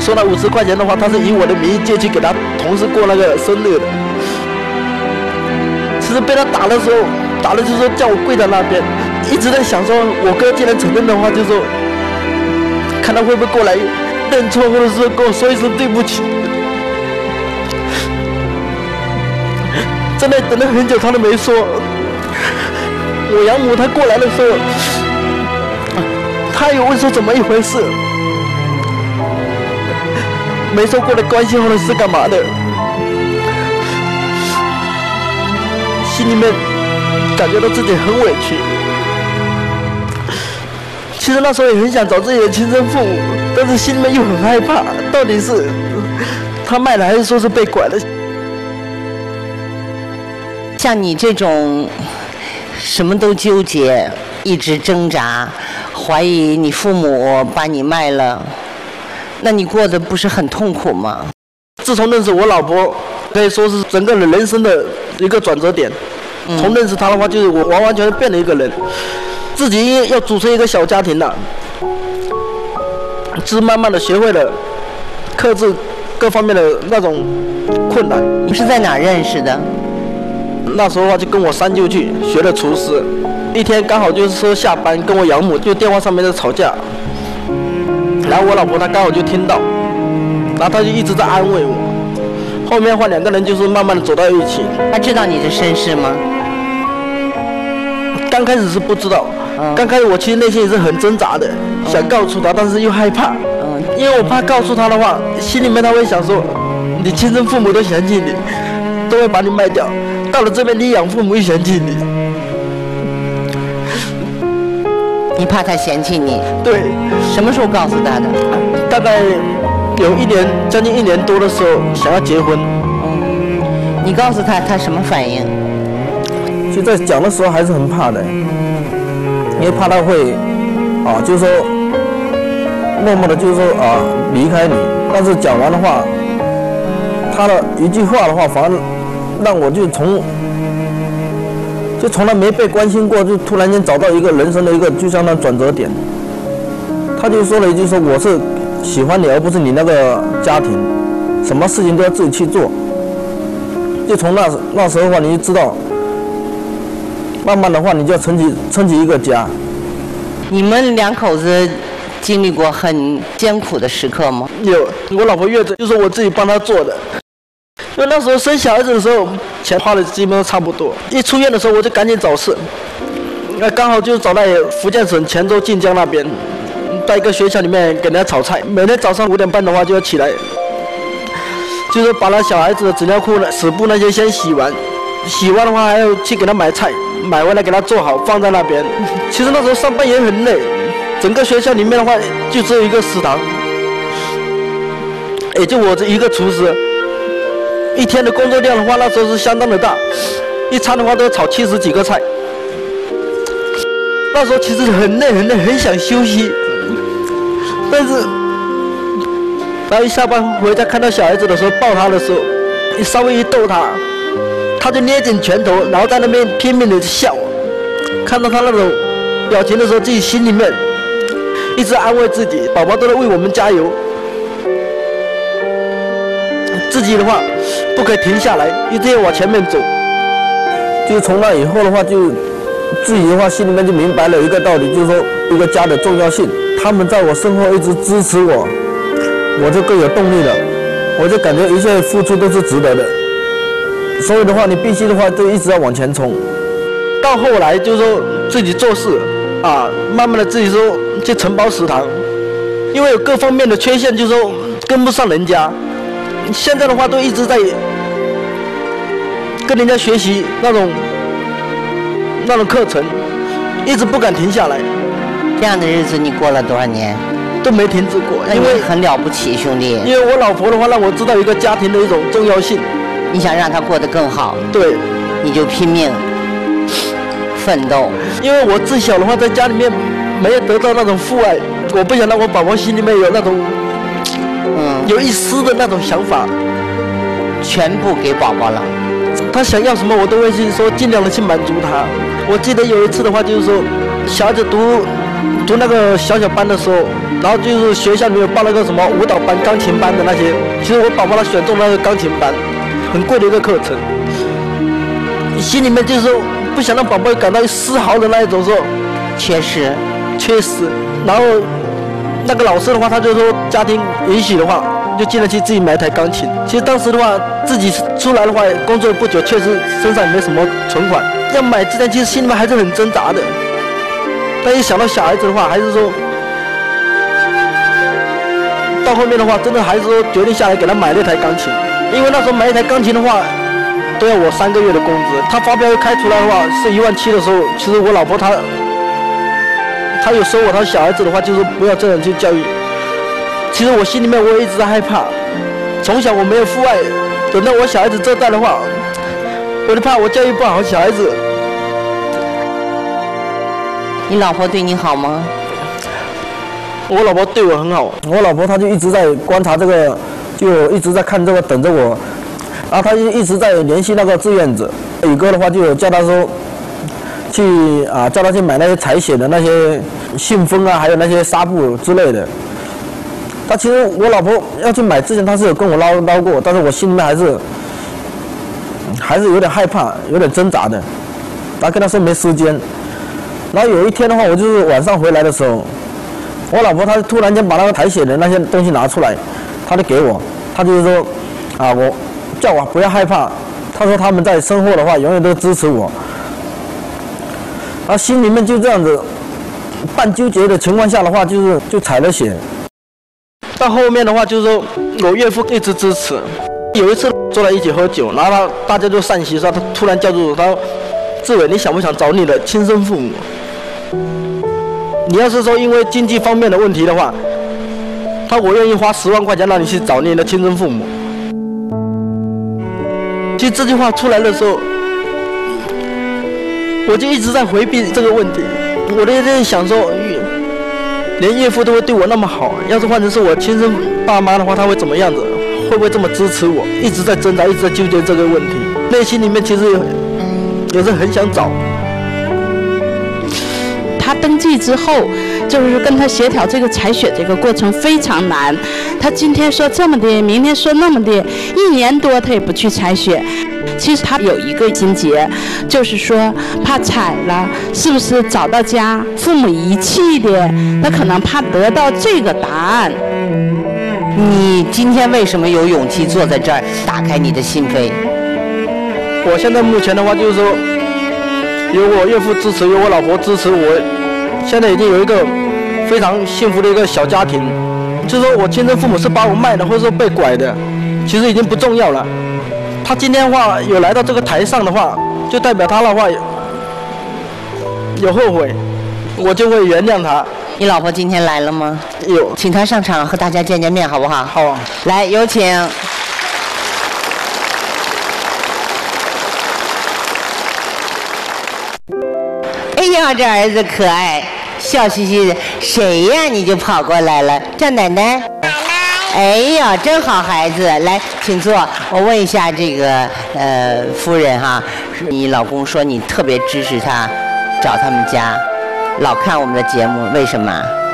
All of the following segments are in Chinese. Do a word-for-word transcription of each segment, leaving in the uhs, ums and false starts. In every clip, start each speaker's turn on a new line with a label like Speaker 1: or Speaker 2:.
Speaker 1: 收那五十块钱的话，他是以我的名义借去给他同事过那个生日的。其实被他打的时候，打的就是说叫我跪在那边，一直在想说，我哥既然承认的话，就说看他会不会过来认错，或者是跟我说一声对不起。真的等了很久，他都没说。我养母她过来的时候，他有问说怎么一回事，没说过来关心或者是干嘛的，心里面感觉到自己很委屈。其实那时候也很想找自己的亲生父母，但是心里面又很害怕，到底是他卖了还是说是被拐了。
Speaker 2: 像你这种什么都纠结，一直挣扎，怀疑你父母把你卖了，那你过得不是很痛苦吗？
Speaker 1: 自从认识我老婆，可以说是整个人生的一个转折点。嗯、从认识她的话，就是我完完全全变了一个人，自己要组成一个小家庭了，就是慢慢的学会了克制各方面的那种困难。
Speaker 2: 你是在哪认识的？
Speaker 1: 那时候的话就跟我三舅去学了厨师，一天刚好就是说下班跟我养母就电话上面在吵架，然后我老婆她刚好就听到，然后她就一直在安慰我。后面的话两个人就是慢慢的走到一起。
Speaker 2: 她知道你的身世吗？
Speaker 1: 刚开始是不知道，嗯、刚开始我其实内心也是很挣扎的，嗯、想告诉她，但是又害怕，嗯、因为我怕告诉她的话，心里面她会想说，你亲生父母都嫌弃你，都会把你卖掉。到了这边，你养父母又嫌弃你，
Speaker 2: 你怕他嫌弃你？
Speaker 1: 对。
Speaker 2: 什么时候告诉他的？
Speaker 1: 大概有一年，将近一年多的时候，想要结婚。
Speaker 2: 嗯。你告诉他，他什么反应？
Speaker 1: 就在讲的时候还是很怕的，因为怕他会，啊，就是说，默默的，就是说啊，离开你。但是讲完的话，他的一句话的话，反而让我就从就从来没被关心过，就突然间找到一个人生的一个就像那转折点。他就说了一句说我是喜欢你，而不是你那个家庭，什么事情都要自己去做。就从那那时候的话，你就知道，慢慢的话，你就要撑起撑起一个家。
Speaker 2: 你们两口子经历过很艰苦的时刻吗？
Speaker 1: 有，我老婆月子就是我自己帮她做的。因为那时候生小孩子的时候，钱花的基本都差不多。一出院的时候，我就赶紧找事。那刚好就找在福建省泉州晋江那边，在一个学校里面给人家炒菜。每天早上五点半的话就要起来，就是把那小孩子的纸尿裤、屎布那些先洗完，洗完的话还要去给他买菜，买回来给他做好放在那边。其实那时候上班也很累，整个学校里面的话就只有一个食堂，也就我这一个厨师。一天的工作量的话，那时候是相当的大，一餐的话都要炒七十几个菜。那时候其实很累很累，很想休息，但是，然后一下班回家看到小孩子的时候，抱他的时候，一稍微一逗他，他就捏紧拳头，然后在那边拼命的笑。看到他那种表情的时候，自己心里面一直安慰自己，宝宝都在为我们加油。自己的话不可以停下来，一定要往前面走。就从那以后的话，就自己的话心里面就明白了一个道理，就是说一个家的重要性。他们在我身后一直支持我，我就更有动力了。我就感觉一切付出都是值得的。所以的话，你必须的话就一直要往前冲。到后来就是说自己做事啊，慢慢的自己说去承包食堂，因为有各方面的缺陷，就是说跟不上人家。现在的话都一直在跟人家学习那种那种课程，一直不敢停下来。
Speaker 2: 这样的日子你过了多少年？
Speaker 1: 都没停止过。
Speaker 2: 因为很了不起，兄弟。
Speaker 1: 因为我老婆的话让我知道一个家庭的一种重要性。
Speaker 2: 你想让她过得更好，
Speaker 1: 对，
Speaker 2: 你就拼命奋斗。
Speaker 1: 因为我自小的话在家里面没有得到那种父爱，我不想让我宝宝心里面有那种。嗯，有一丝的那种想法，
Speaker 2: 全部给宝宝了。
Speaker 1: 他想要什么，我都会去说尽量的去满足他。我记得有一次的话，就是说，小孩子读
Speaker 3: 读那个小小班的时候，然后就是学校里面有报那个什么舞蹈班、钢琴班的那些，其实我宝宝他选中那个钢琴班，很贵的一个课程，心里面就是说不想让宝宝感到丝毫的那一种说
Speaker 2: 缺失，
Speaker 3: 缺失。然后那个老师的话，他就说家庭允许的话，就尽量去自己买一台钢琴。其实当时的话，自己出来的话，工作不久，确实身上也没什么存款，要买这台，其实心里面还是很挣扎的。但一想到小孩子的话，还是说，到后面的话，真的还是说决定下来给他买了一台钢琴。因为那时候买一台钢琴的话，都要我三个月的工资。他发票开出来的话是一万七的时候，其实我老婆她，她有说我，她小孩子的话就是不要这样去教育。其实我心里面我也一直在害怕，从小我没有父爱，等到我小孩子这代的话，我就怕我教育不好小孩子。
Speaker 2: 你老婆对你好吗？
Speaker 3: 我老婆对我很好，
Speaker 1: 我老婆她就一直在观察这个，就一直在看这个，等着我。然后她就一直在联系那个志愿者。宇哥的话就有叫他说，去啊叫他去买那些采血的那些信封啊，还有那些纱布之类的。他其实我老婆要去买之前，他是有跟我唠唠过，但是我心里面还是还是有点害怕，有点挣扎的。然后跟他说没时间。然后有一天的话，我就是晚上回来的时候，我老婆她突然间把那个采血的那些东西拿出来，她就给我，她就是说，啊，我叫我不要害怕，她说他们在身后的话永远都支持我。然后心里面就这样子半纠结的情况下的话，就是就采了血。
Speaker 3: 到后面的话就是说我岳父一直支持。有一次坐在一起喝酒，然后他大家就散席的时候，他突然叫住我，他说：“志伟，你想不想找你的亲生父母？你要是说因为经济方面的问题的话，他我愿意花十万块钱让你去找你的亲生父母。”其实这句话出来的时候，我就一直在回避这个问题。我就在想说，连岳父都会对我那么好，要是换成是我亲生爸妈的话，他会怎么样子？会不会这么支持我？一直在挣扎，一直在纠结这个问题。内心里面其实也是很想找。
Speaker 4: 他登记之后，就是跟他协调这个采血这个过程非常难。他今天说这么的，明天说那么的，一年多他也不去采血。其实他有一个心结，就是说怕采了是不是找到家父母遗弃的，他可能怕得到这个答案。
Speaker 2: 你今天为什么有勇气坐在这儿，打开你的心扉？
Speaker 3: 我现在目前的话就是说，有我岳父支持，有我老婆支持，我现在已经有一个非常幸福的一个小家庭。就是说我亲生父母是把我卖的，或者说被拐的，其实已经不重要了。他今天的话有来到这个台上的话，就代表他的话有后悔，我就会原谅他。
Speaker 2: 你老婆今天来了吗？
Speaker 3: 有，
Speaker 2: 请她上场和大家见见面，好不好？
Speaker 3: 好啊。
Speaker 2: 来，有请。哎呀，这儿子可爱，笑嘻嘻的。谁呀？你就跑过来了，叫奶奶。奶奶。哎呀，真好孩子，来，请坐。我问一下这个呃夫人哈，你老公说你特别支持他找他们家。老看我们的节目，为什么？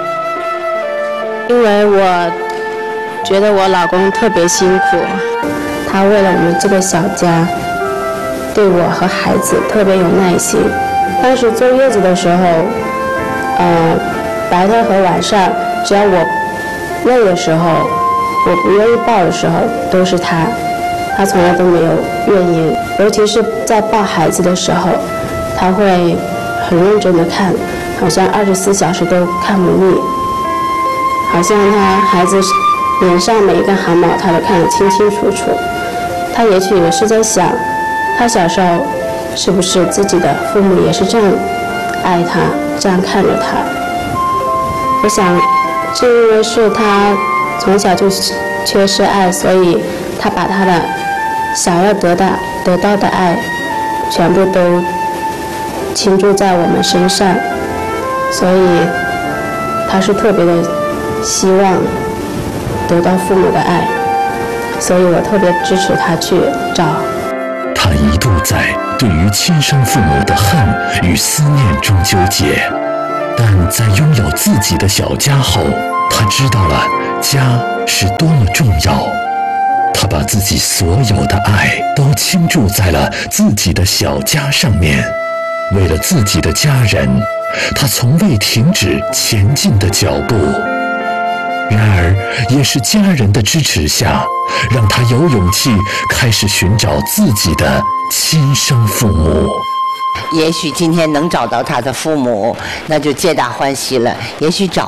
Speaker 5: 因为我觉得我老公特别辛苦，他为了我们这个小家，对我和孩子特别有耐心。当时坐月子的时候，呃，白天和晚上，只要我累的时候，我不愿意抱的时候，都是他，他从来都没有怨言。尤其是在抱孩子的时候，他会很认真的看。好像二十四小时都看不腻，好像他孩子脸上每一个汗毛他都看得清清楚楚。他也许也是在想，他小时候是不是自己的父母也是这样爱他，这样看着他。我想是因为是他从小就缺失爱，所以他把他的想要得到得到的爱全部都倾注在我们身上，所以他是特别的希望得到父母的爱，所以我特别支持他去找。
Speaker 6: 他一度在对于亲生父母的恨与思念中纠结， 但在拥有自己的小家后，他知道了家是多么重要。他把自己所有的爱都倾注在了自己的小家上面，为了自己的家人，他从未停止前进的脚步。然而，也是家人的支持下，让他有勇气开始寻找自己的亲生父母。
Speaker 2: 也许今天能找到他的父母，那就皆大欢喜了。也许找